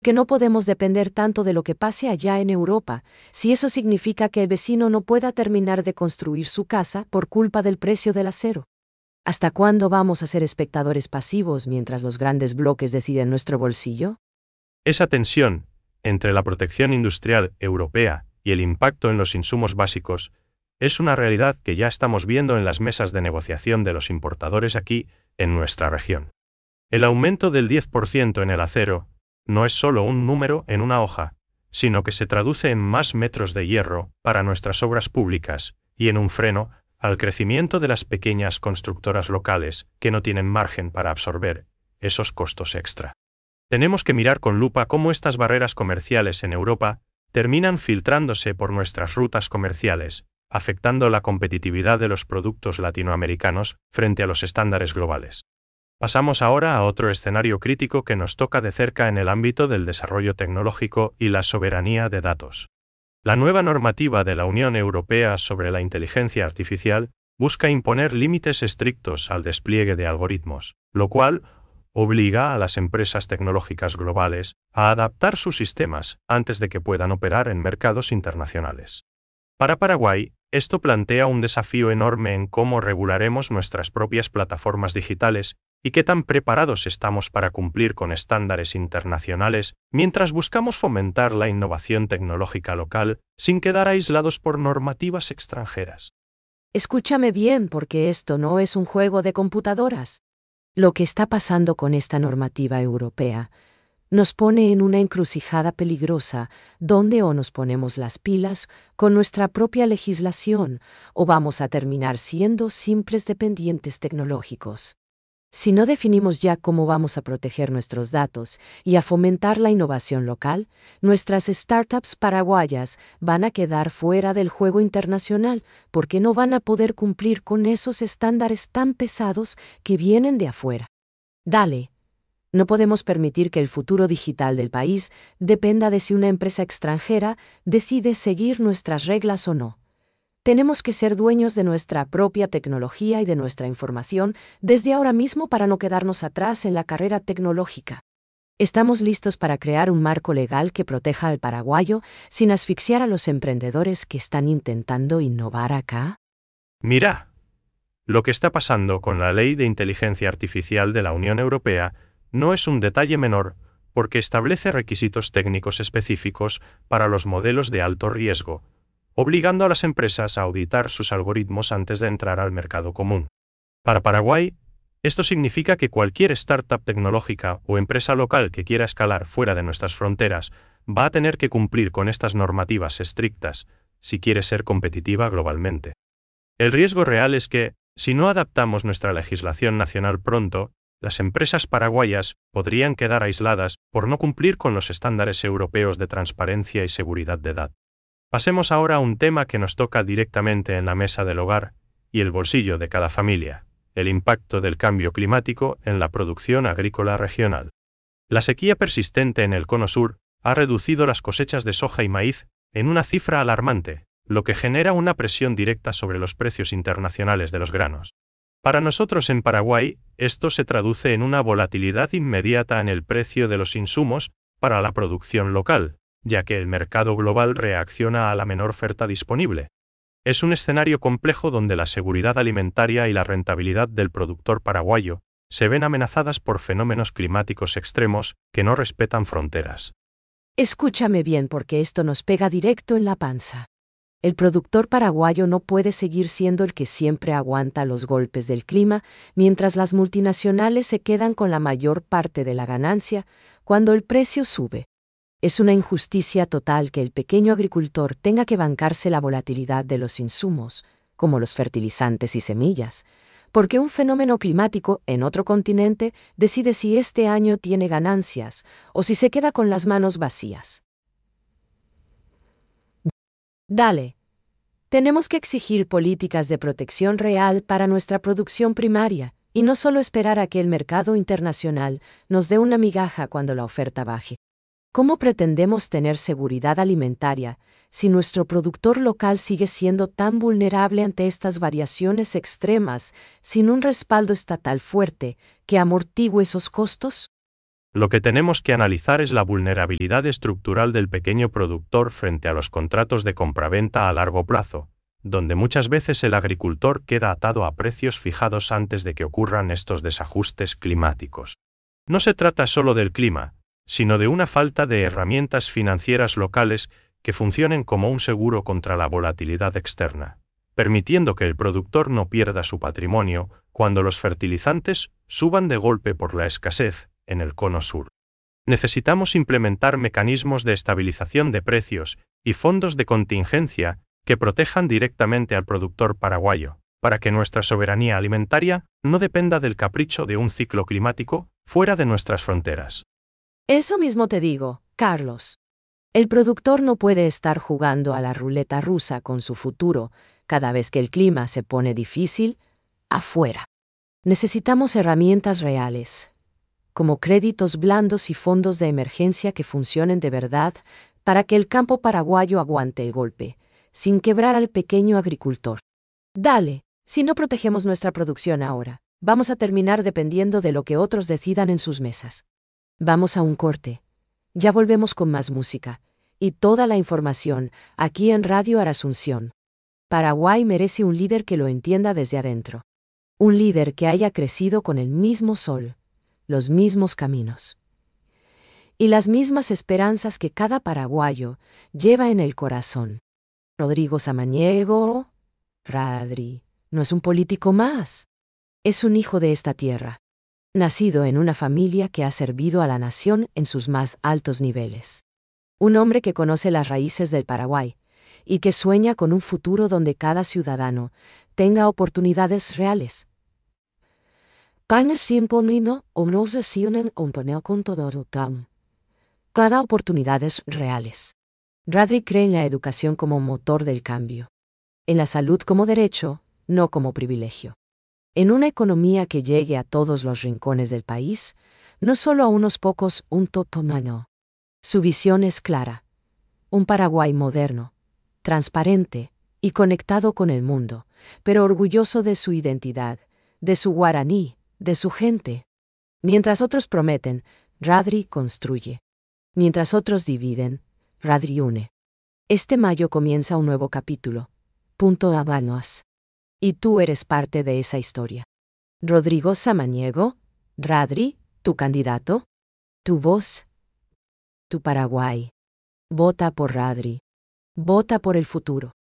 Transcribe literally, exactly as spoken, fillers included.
Que no podemos depender tanto de lo que pase allá en Europa, si eso significa que el vecino no pueda terminar de construir su casa por culpa del precio del acero. ¿Hasta cuándo vamos a ser espectadores pasivos mientras los grandes bloques deciden nuestro bolsillo? Esa tensión entre la protección industrial europea y el impacto en los insumos básicos es una realidad que ya estamos viendo en las mesas de negociación de los importadores aquí, en nuestra región. El aumento del diez por ciento en el acero no es solo un número en una hoja, sino que se traduce en más metros de hierro para nuestras obras públicas y en un freno al crecimiento de las pequeñas constructoras locales que no tienen margen para absorber esos costos extra. Tenemos que mirar con lupa cómo estas barreras comerciales en Europa terminan filtrándose por nuestras rutas comerciales, afectando la competitividad de los productos latinoamericanos frente a los estándares globales. Pasamos ahora a otro escenario crítico que nos toca de cerca en el ámbito del desarrollo tecnológico y la soberanía de datos. La nueva normativa de la Unión Europea sobre la inteligencia artificial busca imponer límites estrictos al despliegue de algoritmos, lo cual obliga a las empresas tecnológicas globales a adaptar sus sistemas antes de que puedan operar en mercados internacionales. Para Paraguay, esto plantea un desafío enorme en cómo regularemos nuestras propias plataformas digitales y qué tan preparados estamos para cumplir con estándares internacionales mientras buscamos fomentar la innovación tecnológica local sin quedar aislados por normativas extranjeras. Escúchame bien, porque esto no es un juego de computadoras. Lo que está pasando con esta normativa europea nos pone en una encrucijada peligrosa, donde o nos ponemos las pilas con nuestra propia legislación o vamos a terminar siendo simples dependientes tecnológicos. Si no definimos ya cómo vamos a proteger nuestros datos y a fomentar la innovación local, nuestras startups paraguayas van a quedar fuera del juego internacional porque no van a poder cumplir con esos estándares tan pesados que vienen de afuera. Dale. No podemos permitir que el futuro digital del país dependa de si una empresa extranjera decide seguir nuestras reglas o no. Tenemos que ser dueños de nuestra propia tecnología y de nuestra información desde ahora mismo para no quedarnos atrás en la carrera tecnológica. ¿Estamos listos para crear un marco legal que proteja al paraguayo sin asfixiar a los emprendedores que están intentando innovar acá? Mira, lo que está pasando con la Ley de Inteligencia Artificial de la Unión Europea no es un detalle menor, porque establece requisitos técnicos específicos para los modelos de alto riesgo, obligando a las empresas a auditar sus algoritmos antes de entrar al mercado común. Para Paraguay, esto significa que cualquier startup tecnológica o empresa local que quiera escalar fuera de nuestras fronteras va a tener que cumplir con estas normativas estrictas si quiere ser competitiva globalmente. El riesgo real es que, si no adaptamos nuestra legislación nacional pronto, las empresas paraguayas podrían quedar aisladas por no cumplir con los estándares europeos de transparencia y seguridad de datos. Pasemos ahora a un tema que nos toca directamente en la mesa del hogar y el bolsillo de cada familia: el impacto del cambio climático en la producción agrícola regional. La sequía persistente en el Cono Sur ha reducido las cosechas de soja y maíz en una cifra alarmante, lo que genera una presión directa sobre los precios internacionales de los granos. Para nosotros en Paraguay, esto se traduce en una volatilidad inmediata en el precio de los insumos para la producción local, ya que el mercado global reacciona a la menor oferta disponible. Es un escenario complejo donde la seguridad alimentaria y la rentabilidad del productor paraguayo se ven amenazadas por fenómenos climáticos extremos que no respetan fronteras. Escúchame bien, porque esto nos pega directo en la panza. El productor paraguayo no puede seguir siendo el que siempre aguanta los golpes del clima, mientras las multinacionales se quedan con la mayor parte de la ganancia cuando el precio sube. Es una injusticia total que el pequeño agricultor tenga que bancarse la volatilidad de los insumos, como los fertilizantes y semillas, porque un fenómeno climático en otro continente decide si este año tiene ganancias o si se queda con las manos vacías. Dale. Tenemos que exigir políticas de protección real para nuestra producción primaria, y no solo esperar a que el mercado internacional nos dé una migaja cuando la oferta baje. ¿Cómo pretendemos tener seguridad alimentaria si nuestro productor local sigue siendo tan vulnerable ante estas variaciones extremas sin un respaldo estatal fuerte que amortigue esos costos? Lo que tenemos que analizar es la vulnerabilidad estructural del pequeño productor frente a los contratos de compraventa a largo plazo, donde muchas veces el agricultor queda atado a precios fijados antes de que ocurran estos desajustes climáticos. No se trata solo del clima, sino de una falta de herramientas financieras locales que funcionen como un seguro contra la volatilidad externa, permitiendo que el productor no pierda su patrimonio cuando los fertilizantes suban de golpe por la escasez en el cono sur. Necesitamos implementar mecanismos de estabilización de precios y fondos de contingencia que protejan directamente al productor paraguayo, para que nuestra soberanía alimentaria no dependa del capricho de un ciclo climático fuera de nuestras fronteras. Eso mismo te digo, Carlos. El productor no puede estar jugando a la ruleta rusa con su futuro cada vez que el clima se pone difícil afuera. Necesitamos herramientas reales, como créditos blandos y fondos de emergencia que funcionen de verdad para que el campo paraguayo aguante el golpe, sin quebrar al pequeño agricultor. Dale, si no protegemos nuestra producción ahora, vamos a terminar dependiendo de lo que otros decidan en sus mesas. Vamos a un corte. Ya volvemos con más música y toda la información aquí en Radio Asunción. Paraguay merece un líder que lo entienda desde adentro. Un líder que haya crecido con el mismo sol, los mismos caminos y las mismas esperanzas que cada paraguayo lleva en el corazón. Rodrigo Samaniego, Radri, no es un político más. Es un hijo de esta tierra, nacido en una familia que ha servido a la nación en sus más altos niveles. Un hombre que conoce las raíces del Paraguay y que sueña con un futuro donde cada ciudadano tenga oportunidades reales. Cada oportunidades reales. Radri cree en la educación como motor del cambio. En la salud como derecho, no como privilegio. En una economía que llegue a todos los rincones del país, no solo a unos pocos, un totomano. Su visión es clara. Un Paraguay moderno, transparente y conectado con el mundo, pero orgulloso de su identidad, de su guaraní, de su gente. Mientras otros prometen, Radri construye. Mientras otros dividen, Radri une. Este mayo comienza un nuevo capítulo. Punto Habanos. Y tú eres parte de esa historia. Rodrigo Samaniego, Radri, tu candidato, tu voz, tu Paraguay. Vota por Radri. Vota por el futuro.